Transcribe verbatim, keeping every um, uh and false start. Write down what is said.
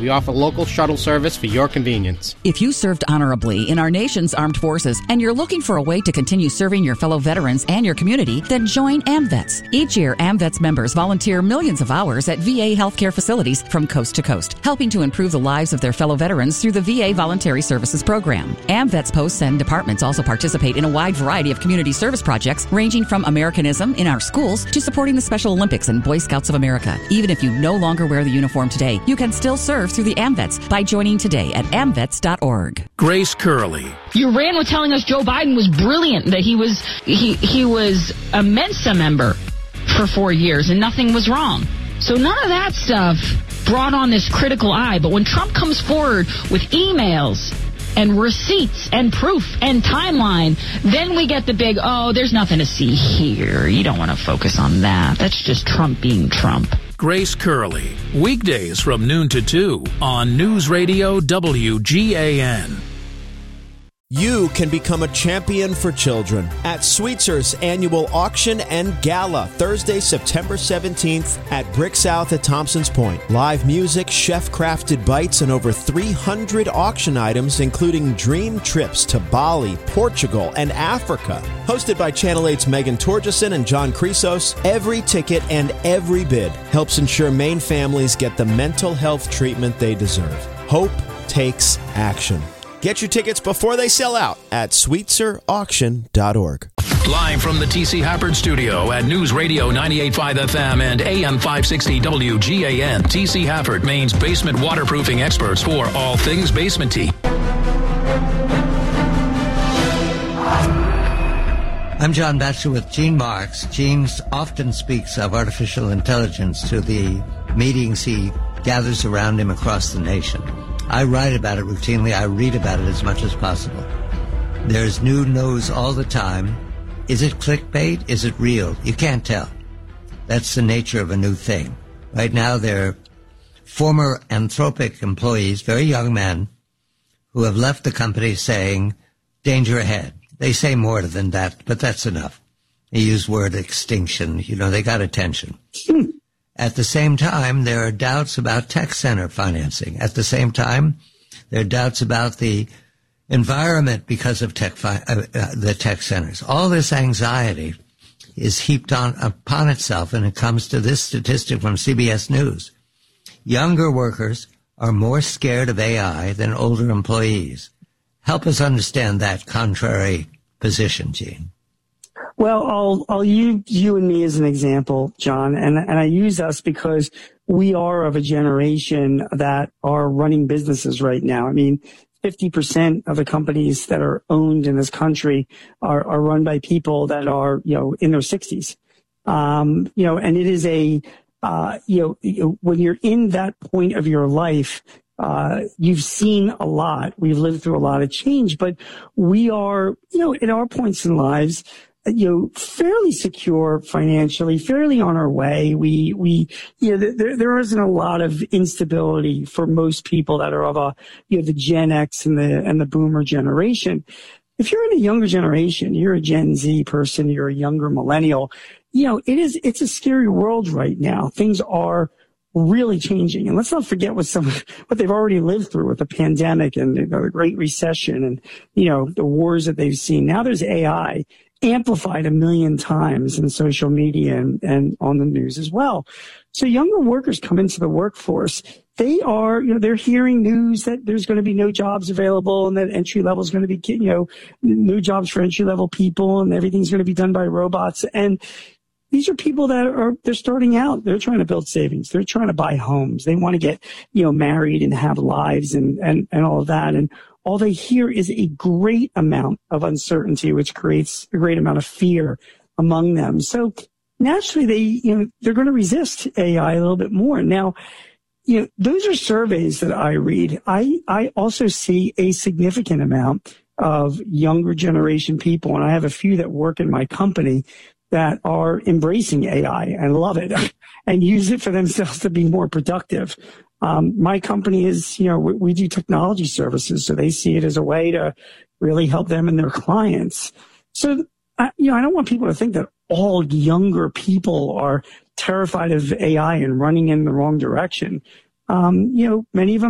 We offer local shuttle service for your convenience. If you served honorably in our nation's armed forces and you're looking for a way to continue serving your fellow veterans and your community, then join AMVETS. Each year, AMVETS members volunteer millions of hours at V A healthcare facilities from coast to coast, helping to improve the lives of their fellow veterans through the V A Voluntary Services Program. AMVETS posts and departments also participate in a wide variety of community service projects, ranging from Americanism in our schools to supporting the Special Olympics and Boy Scouts of America. Even if you no longer wear the uniform today, you can still serve through the AMVETS by joining today at amvets dot org. Grace Curley. You ran with telling us Joe Biden was brilliant, that he was he he was a Mensa member for four years and nothing was wrong. So none of that stuff brought on this critical eye. But when Trump comes forward with emails and receipts and proof and timeline, then we get the big, oh, there's nothing to see here. You don't want to focus on that. That's just Trump being Trump. Grace Curley, weekdays from noon to two on News Radio W G A N. You can become a champion for children at Sweetzer's annual auction and gala, Thursday, September seventeenth at Brick South at Thompson's Point. Live music, chef-crafted bites, and over three hundred auction items, including dream trips to Bali, Portugal, and Africa. Hosted by Channel eight's Megan Torgeson and John Chrysos, every ticket and every bid helps ensure Maine families get the mental health treatment they deserve. Hope takes action. Get your tickets before they sell out at sweetser auction dot org. Live from the T C Hafford Studio at News Radio ninety-eight point five F M and A M five sixty W G A N. T C Hafford, Maine's basement waterproofing experts for all things basementy. I'm John Batchelor with Gene Marks. Gene often speaks of artificial intelligence to the meetings he gathers around him across the nation. I write about it routinely. I read about it as much as possible. There's new news all the time. Is it clickbait? Is it real? You can't tell. That's the nature of a new thing. Right now, there are former Anthropic employees, very young men, who have left the company saying, danger ahead. They say more than that, but that's enough. They use word extinction. You know, they got attention. At the same time, there are doubts about tech center financing. At the same time, there are doubts about the environment because of tech fi- uh, uh, the tech centers. All this anxiety is heaped on upon itself, and it comes to this statistic from C B S News. Younger workers are more scared of A I than older employees. Help us understand that contrary position, Gene. Well, I'll I'll use you and me as an example, John, and and I use us because we are of a generation that are running businesses right now. I mean, fifty percent of the companies that are owned in this country are are run by people that are, you know, in their sixties. Um, you know, and it is a uh, you know, when you're in that point of your life, uh, you've seen a lot. We've lived through a lot of change, but we are, you know, in our points in lives, you know, fairly secure financially, fairly on our way. We, we, you know, there, there isn't a lot of instability for most people that are of a, you know, the Gen X and the, and the boomer generation. If you're in a younger generation, you're a Gen Z person, you're a younger millennial, you know, it is, it's a scary world right now. Things are really changing. And let's not forget what some, what they've already lived through with the pandemic and the, the Great Recession and, you know, the wars that they've seen. Now there's A I. Amplified a million times in social media and, and on the news as well. So younger workers come into the workforce. They are, you know, they're hearing news that there's going to be no jobs available and that entry level is going to be, you know, no jobs for entry level people and everything's going to be done by robots. And these are people that are, they're starting out. They're trying to build savings. They're trying to buy homes. They want to get, you know, married and have lives and, and, and all of that. And all they hear is a great amount of uncertainty, which creates a great amount of fear among them. So naturally, they, you know, they're going to resist A I a little bit more. Now, you know, those are surveys that I read. I, I also see a significant amount of younger generation people, and I have a few that work in my company that are embracing A I and love it and use it for themselves to be more productive. Um, my company is, you know, we, we do technology services, so they see it as a way to really help them and their clients. So, I, you know, I don't want people to think that all younger people are terrified of A I and running in the wrong direction. Um, you know, many of them